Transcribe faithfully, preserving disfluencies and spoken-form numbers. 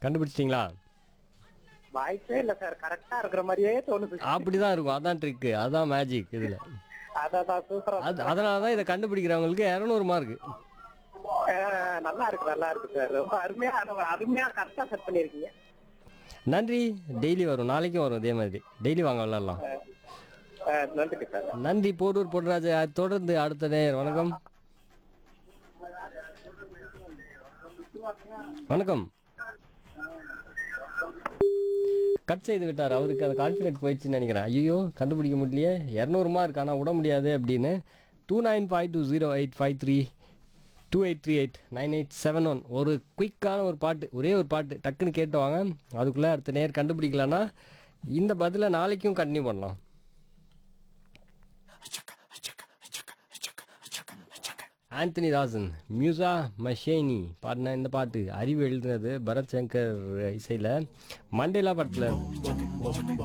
கண்டுபிடிச்சிட்டீங்களா? வாய்ப்பே இல்ல சார். கரெக்டா இருக்கிற மாதிரியே தோணுது. அப்படிதான் இருக்கும். அதான் ட்ரிக்கு. அதான் மேஜிக் இதுல. அதான் சூப்பரா அது சொல்றேன். அதனால தான் இத கண்டுபிடிக்கிறவங்களுக்கு இருநூறு மார்க். நல்லா இருக்கு நல்லா இருக்கு சார். ரொம்ப அருமையா அருமையா கரெக்டா செட் பண்ணிருக்கீங்க. நன்றி. டெய்லி வரும். நாளைக்கும் வரும் இதே மாதிரி. டெய்லி வாங்க விளையாடலாம். நன்றி சார். நன்றி போரூர் பொன்ராஜ். தொடர்ந்து அடுத்த நேயர். வணக்கம். வணக்கம். கட் செய்து விட்டார். அவருக்கு அந்த கான்ஃபிடென்ட் போயிடுச்சுன்னு நினைக்கிறேன். ஐயோ கண்டுபிடிக்க முடியலையே, இரநூறு மார்க் ஆனால் விட முடியாது அப்படின்னு. Two nine five two zero eight five three two eight three eight nine eight seven one ஒரு குயிக்கான ஒரு பாட்டு, ஒரே ஒரு பாட்டு டக்குன்னு கேட்டுவாங்க. அதுக்குள்ளே அடுத்த நேர் கண்டுபிடிக்கலன்னா இந்த பதிலை நாளைக்கும் கண்டினியூ பண்ணலாம். ஆந்தனி ராசன், மியூசா மஷேனி பாடின இந்த பாட்டு. அறிவு எழுதுனது பரத் சங்கர் இசையில். மண்டேலா படத்தில்